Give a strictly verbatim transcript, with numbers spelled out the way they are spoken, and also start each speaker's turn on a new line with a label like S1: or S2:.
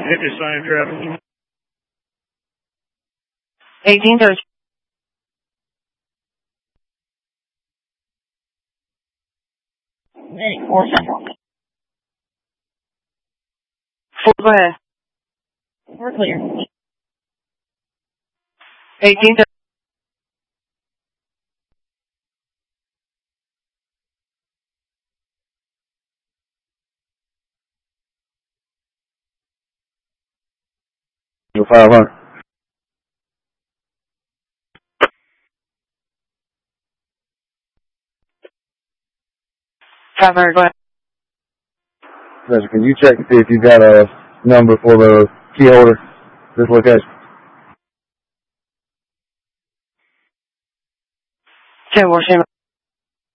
S1: fifty sign traffic.
S2: eighteen thirty.
S1: Hey, four central.
S2: Four, go ahead.
S1: We're clear.
S2: eighteen thirty.
S3: five hundred.
S2: five hundred, go ahead.
S3: Listen, can you check to see if you got a number for the key holder, this location?
S2: ten, Washington.